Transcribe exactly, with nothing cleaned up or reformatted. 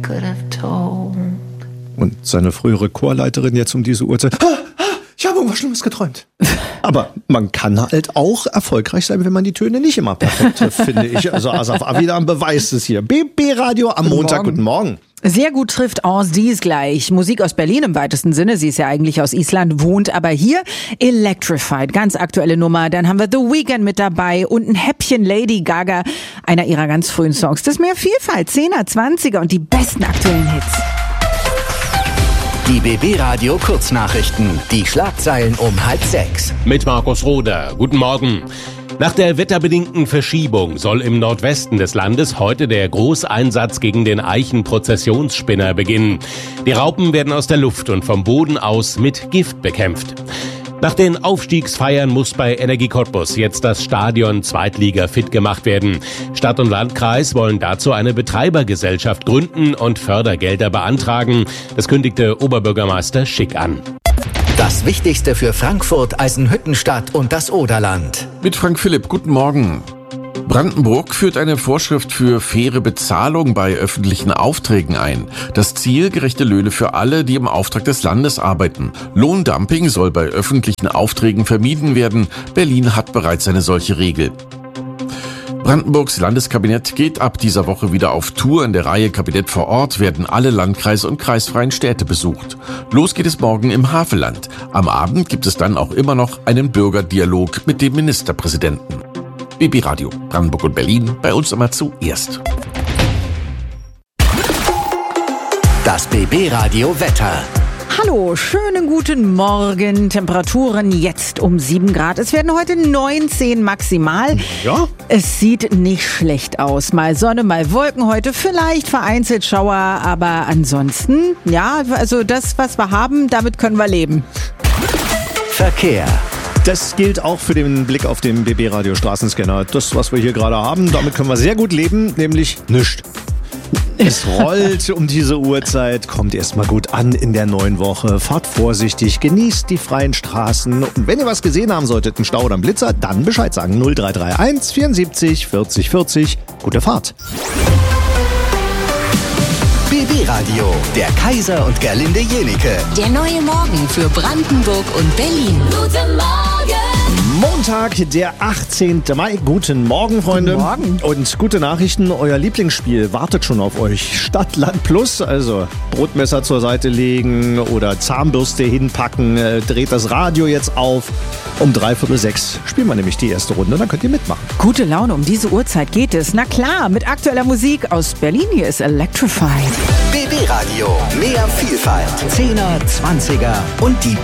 Und seine frühere Chorleiterin jetzt um diese Uhrzeit. Ah, ah, ich habe irgendwas Schlimmes geträumt. Aber man kann halt auch erfolgreich sein, wenn man die Töne nicht immer perfekt trifft, finde ich. Also Asaf Avidan beweist es hier. B B Radio am Montag. Guten Morgen. Sehr gut trifft Ons dies gleich. Musik aus Berlin im weitesten Sinne. Sie ist ja eigentlich aus Island, wohnt aber hier. Electrified, ganz aktuelle Nummer. Dann haben wir The Weeknd mit dabei und ein Häppchen Lady Gaga, einer ihrer ganz frühen Songs. Das ist mehr Vielfalt, zehner, zwanziger und die besten aktuellen Hits. Die B B Radio Kurznachrichten. Die Schlagzeilen um halb sechs. Mit Markus Roder. Guten Morgen. Nach der wetterbedingten Verschiebung soll im Nordwesten des Landes heute der Großeinsatz gegen den Eichenprozessionsspinner beginnen. Die Raupen werden aus der Luft und vom Boden aus mit Gift bekämpft. Nach den Aufstiegsfeiern muss bei Energie Cottbus jetzt das Stadion Zweitliga fit gemacht werden. Stadt und Landkreis wollen dazu eine Betreibergesellschaft gründen und Fördergelder beantragen. Das kündigte Oberbürgermeister Schick an. Das Wichtigste für Frankfurt, Eisenhüttenstadt und das Oderland. Mit Frank Philipp, guten Morgen. Brandenburg führt eine Vorschrift für faire Bezahlung bei öffentlichen Aufträgen ein. Das Ziel, gerechte Löhne für alle, die im Auftrag des Landes arbeiten. Lohndumping soll bei öffentlichen Aufträgen vermieden werden. Berlin hat bereits eine solche Regel. Brandenburgs Landeskabinett geht ab dieser Woche wieder auf Tour. In der Reihe Kabinett vor Ort werden alle Landkreis- und kreisfreien Städte besucht. Los geht es morgen im Havelland. Am Abend gibt es dann auch immer noch einen Bürgerdialog mit dem Ministerpräsidenten. B B Radio, Brandenburg und Berlin, bei uns immer zuerst. Das B B Radio Wetter. Hallo, schönen guten Morgen. Temperaturen jetzt um sieben Grad. Es werden heute neunzehn maximal. Ja. Es sieht nicht schlecht aus. Mal Sonne, mal Wolken heute. Vielleicht vereinzelt Schauer, aber ansonsten, ja, also das, was wir haben, damit können wir leben. Verkehr. Das gilt auch für den Blick auf den B B Radio Straßenscanner. Das, was wir hier gerade haben, damit können wir sehr gut leben, nämlich nichts. Es rollt um diese Uhrzeit, kommt erstmal gut an in der neuen Woche. Fahrt vorsichtig, genießt die freien Straßen. Und wenn ihr was gesehen haben solltet, einen Stau oder einen Blitzer, dann Bescheid sagen. null drei drei eins vierundsiebzig vierzig vierzig. Gute Fahrt. B B Radio, der Kaiser und Gerlinde Jenike. Der neue Morgen für Brandenburg und Berlin. Guten Morgen! Montag, der achtzehnten Mai. Guten Morgen, Freunde. Guten Morgen. Und gute Nachrichten, euer Lieblingsspiel wartet schon auf euch. Stadt, Land, Plus, also Brotmesser zur Seite legen oder Zahnbürste hinpacken. Äh, dreht das Radio jetzt auf. Um dreiviertel sechs spielen wir nämlich die erste Runde, dann könnt ihr mitmachen. Gute Laune, um diese Uhrzeit geht es. Na klar, mit aktueller Musik aus Berlin. Hier ist Electrified. B B Radio, mehr Vielfalt. Zehner, Zwanziger und die